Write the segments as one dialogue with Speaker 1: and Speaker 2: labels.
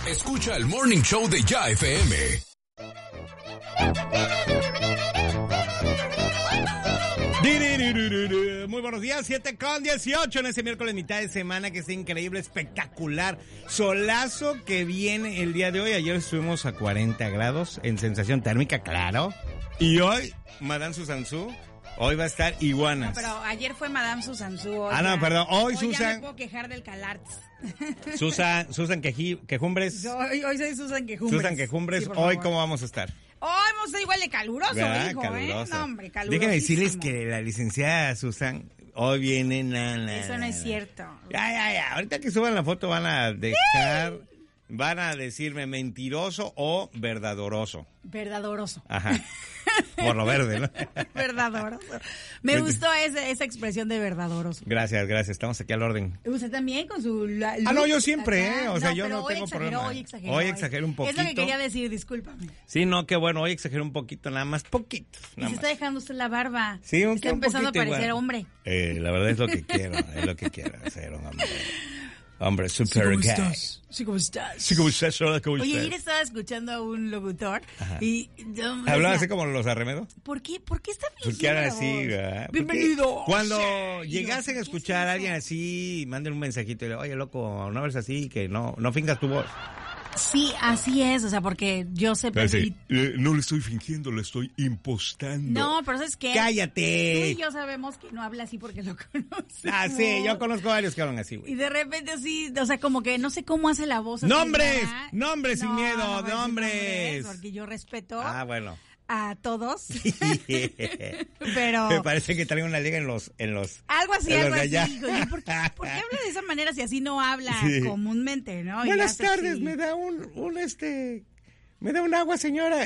Speaker 1: Escucha el Morning Show de Ya FM.
Speaker 2: Muy buenos días, 7:18 en ese miércoles mitad de semana, que es increíble, espectacular, solazo que viene el día de hoy. Ayer estuvimos a 40 grados en sensación térmica, claro, y hoy, Madame Susansu, hoy va a estar iguanas.
Speaker 3: No, pero ayer fue Madame Susansu.
Speaker 2: Perdón, hoy
Speaker 3: Susan.
Speaker 2: Susan.
Speaker 3: Ya me puedo quejar del Calarts.
Speaker 2: Susan Quejumbres.
Speaker 3: Hoy soy Susan Quejumbres.
Speaker 2: Susan Quejumbres,
Speaker 3: sí,
Speaker 2: hoy
Speaker 3: favor.
Speaker 2: ¿Cómo vamos a estar?
Speaker 3: Hoy vamos a estar igual de caluroso, hijo,
Speaker 2: Caluroso.
Speaker 3: No, hombre, caluroso.
Speaker 2: Déjenme decirles que la licenciada Susan hoy viene
Speaker 3: Eso no es cierto.
Speaker 2: Ya. Ahorita que suban la foto van a decirme mentiroso o verdadoroso.
Speaker 3: Verdadoroso.
Speaker 2: Ajá. Por lo verde, ¿no?
Speaker 3: Verdadoroso. Me gustó esa expresión de verdadoroso.
Speaker 2: Gracias. Estamos aquí al orden.
Speaker 3: Usted también con su...
Speaker 2: no, yo siempre, O sea, yo no tengo problema.
Speaker 3: Hoy
Speaker 2: exageré un poquito.
Speaker 3: Es lo que quería decir, discúlpame.
Speaker 2: Sí, no, qué bueno. Hoy exageré un poquito, nada más, poquito.
Speaker 3: Y se está dejando usted la barba.
Speaker 2: Sí,
Speaker 3: está empezando a parecer
Speaker 2: igual.
Speaker 3: Hombre.
Speaker 2: La verdad es lo que quiero, hacer un hombre. Hombre, super gay.
Speaker 3: Sí, ¿cómo estás?
Speaker 2: Sí, ¿cómo estás? Hola, ¿cómo estás?
Speaker 3: Oye, ayer estaba escuchando a un locutor.
Speaker 2: Ajá.
Speaker 3: Y
Speaker 2: ¿Hablaba así como los Arremedo?
Speaker 3: ¿Por qué está fingiendo
Speaker 2: Porque ahora
Speaker 3: la
Speaker 2: sí,
Speaker 3: voz?
Speaker 2: ¿verdad?
Speaker 3: Bienvenido.
Speaker 2: Cuando llegasen a escuchar a alguien así, manden un mensajito y le oye, loco, no hables así, que no fingas tu voz.
Speaker 3: Sí, así es, o sea, porque yo sé...
Speaker 2: no le estoy fingiendo, le estoy impostando.
Speaker 3: No, pero ¿sabes qué?
Speaker 2: ¡Cállate!
Speaker 3: Tú y yo sabemos que no habla así porque lo conocemos.
Speaker 2: Sí, yo conozco varios que hablan así, güey.
Speaker 3: Y de repente así, o sea, como que no sé cómo hace la voz.
Speaker 2: ¡Nombres!
Speaker 3: Así,
Speaker 2: ¡Nombres sin miedo!
Speaker 3: No
Speaker 2: ¡Nombres!
Speaker 3: porque yo respeto
Speaker 2: bueno.
Speaker 3: a todos. Pero...
Speaker 2: Me parece que trae una liga en los
Speaker 3: Algo así.
Speaker 2: allá.
Speaker 3: Digo, ¿por qué habla de esa manera si así no habla comúnmente, no?
Speaker 2: Buenas tardes,
Speaker 3: así.
Speaker 2: me da me da un agua, señora.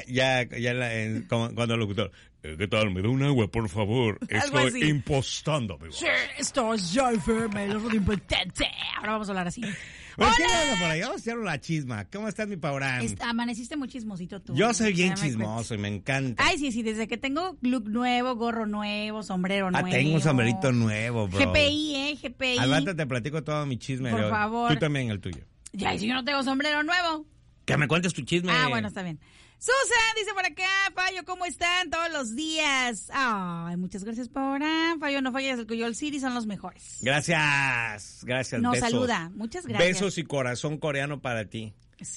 Speaker 2: Cuando el locutor, ¿qué tal? Me da un agua, por favor. Estoy impostando, amigo.
Speaker 3: Sí, esto es Ya FM, lo muy importante. Ahora vamos a hablar así.
Speaker 2: Bueno, ¿quién habla por ahí? Vamos a hacer la chisma. ¿Cómo estás, mi Paurán?
Speaker 3: Amaneciste muy chismosito tú.
Speaker 2: Yo soy bien chismoso y me encanta.
Speaker 3: Ay, sí, desde que tengo look nuevo, gorro nuevo, sombrero nuevo.
Speaker 2: Tengo un sombrerito nuevo, bro.
Speaker 3: GPI.
Speaker 2: Al rato te platico todo mi chisme.
Speaker 3: Por favor.
Speaker 2: Tú también el tuyo.
Speaker 3: Ya, y si yo no tengo sombrero nuevo.
Speaker 2: Que me cuentes tu chisme.
Speaker 3: Bueno, está bien. Susan dice por acá, Fallo, ¿cómo están todos los días? Ay, muchas gracias, Paola. Fallo, no falles, el Cuyol City son los mejores.
Speaker 2: Gracias.
Speaker 3: Nos
Speaker 2: besos.
Speaker 3: saluda, muchas gracias.
Speaker 2: Besos y corazón coreano para ti.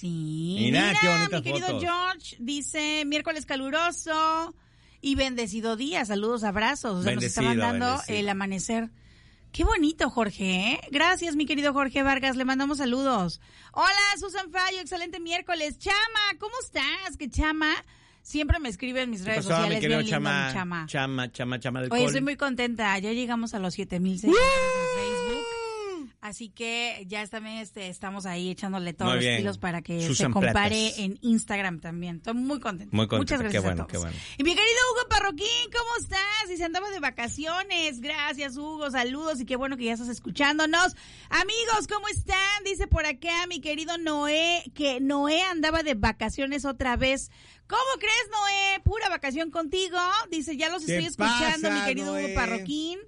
Speaker 3: Sí.
Speaker 2: Mira, qué bonitas
Speaker 3: mi querido
Speaker 2: fotos.
Speaker 3: George dice, miércoles caluroso y bendecido día, saludos, abrazos. O sea, nos está mandando el amanecer. Qué bonito, Jorge, ¿eh? Gracias, mi querido Jorge Vargas, le mandamos saludos. Hola, Susan Fallo, excelente miércoles. Chama, ¿cómo estás? Que Chama siempre me escribe en mis redes sociales. Bien lindo, mi Chama.
Speaker 2: Chama del
Speaker 3: Oye,
Speaker 2: col.
Speaker 3: estoy muy contenta, ya llegamos a los 7,000 seguidores en Facebook. Así que ya también estamos ahí echándole todos los kilos para que
Speaker 2: Susan
Speaker 3: se compare
Speaker 2: Platas.
Speaker 3: en Instagram también. Estoy muy contenta.
Speaker 2: Muy contenta.
Speaker 3: Muchas gracias
Speaker 2: Qué bueno,
Speaker 3: a todos.
Speaker 2: qué bueno.
Speaker 3: Y mi querido Hugo Parroquín, ¿cómo estás? Y se andaba de vacaciones. Gracias, Hugo. Saludos y qué bueno que ya estás escuchándonos. Amigos, ¿cómo están? Dice por acá mi querido Noé, que Noé andaba de vacaciones otra vez. ¿Cómo crees, Noé? Pura vacación contigo. Dice, ya los estoy escuchando, mi querido
Speaker 2: Noé?
Speaker 3: Hugo Parroquín.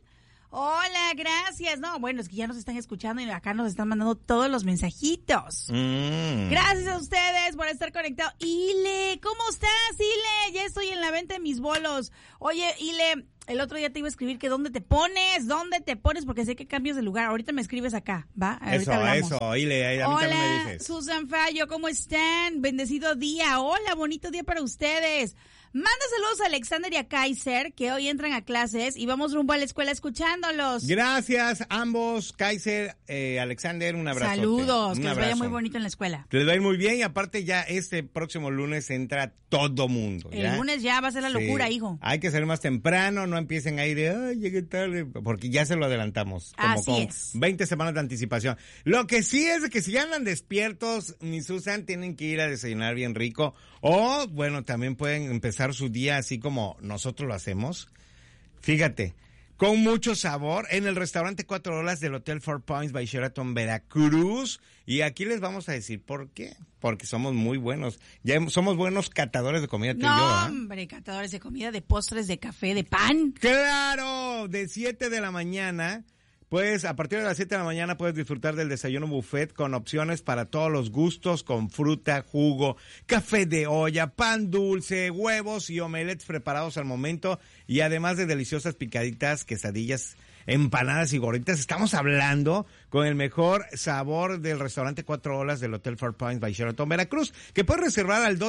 Speaker 3: Hola, gracias. No, bueno, es que ya nos están escuchando y acá nos están mandando todos los mensajitos. Gracias a ustedes por estar conectados. Ile, ¿cómo estás, Ile? Ya estoy en la venta de mis bolos. Oye, Ile, el otro día te iba a escribir que ¿dónde te pones? Porque sé que cambias de lugar. Ahorita me escribes acá, ¿va? Ahorita hablamos.
Speaker 2: Ile, a mí también me dices.
Speaker 3: Susan Fallo, ¿cómo están? Bendecido día. Hola, bonito día para ustedes. Manda saludos a Alexander y a Kaiser, que hoy entran a clases y vamos rumbo a la escuela escuchándolos.
Speaker 2: Gracias, ambos, Kaiser, Alexander, un abrazo.
Speaker 3: Saludos, que les vaya muy bonito en la escuela.
Speaker 2: Les va a ir muy bien y aparte ya este próximo lunes entra todo mundo. ¿ya?
Speaker 3: El lunes ya va a ser la locura, hijo.
Speaker 2: Hay que salir más temprano, no empiecen a ir de, ay, llegué tarde, porque ya se lo adelantamos. Como
Speaker 3: Así
Speaker 2: con
Speaker 3: es.
Speaker 2: 20 semanas de anticipación. Lo que sí es que si ya andan despiertos, mi Susan, tienen que ir a desayunar bien rico. O, bueno, también pueden empezar su día así como nosotros lo hacemos. Fíjate, con mucho sabor en el restaurante 4 Olas del Hotel Four Points by Sheraton Veracruz. Y aquí les vamos a decir por qué. Porque somos muy buenos. Ya somos buenos catadores de comida tú y yo.
Speaker 3: No, hombre, catadores de comida, de postres, de café, de pan.
Speaker 2: ¡Claro! De 7 de la mañana, Pues a partir de las 7 de la mañana puedes disfrutar del desayuno buffet con opciones para todos los gustos, con fruta, jugo, café de olla, pan dulce, huevos y omelets preparados al momento, y además de deliciosas picaditas, quesadillas, empanadas y gorditas. Estamos hablando con el mejor sabor del restaurante 4 Olas del Hotel Four Points by Sheraton Veracruz, que puedes reservar al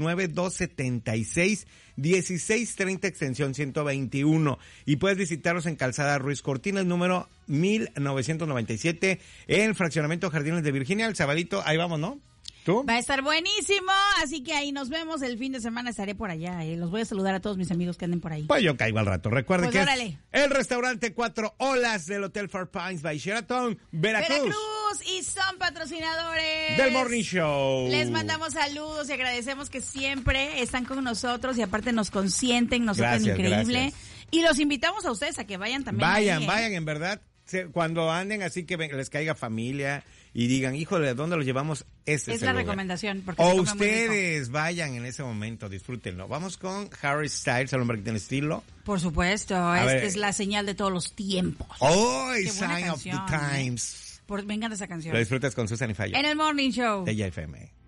Speaker 2: 229-276-1630 extensión 121, y puedes visitarlos en Calzada Ruiz Cortines número 1997 en Fraccionamiento Jardines de Virginia. El sabadito, ahí vamos, ¿no? ¿Tú?
Speaker 3: Va a estar buenísimo, así que ahí nos vemos el fin de semana, estaré por allá. Los voy a saludar a todos mis amigos que anden por ahí.
Speaker 2: Pues yo caigo al rato. Recuerden
Speaker 3: pues
Speaker 2: que es el restaurante 4 Olas del Hotel Four Points by Sheraton Veracruz.
Speaker 3: Y son patrocinadores
Speaker 2: del Morning Show.
Speaker 3: Les mandamos saludos y agradecemos que siempre están con nosotros y aparte nos consienten, nos hacen increíble. Gracias. Y los invitamos a ustedes a que vayan también.
Speaker 2: Vayan, en verdad. Cuando anden así que les caiga familia y digan, híjole, ¿a dónde los llevamos? Es
Speaker 3: la recomendación. Porque
Speaker 2: o ustedes vayan en ese momento, disfrútenlo. Vamos con Harry Styles, el hombre que tiene estilo.
Speaker 3: Por supuesto, esta es la señal de todos los tiempos.
Speaker 2: Oh, Sign of the Times.
Speaker 3: Me encanta esa canción.
Speaker 2: Lo disfrutas con Susan y Falla.
Speaker 3: En el Morning Show
Speaker 2: de JFM.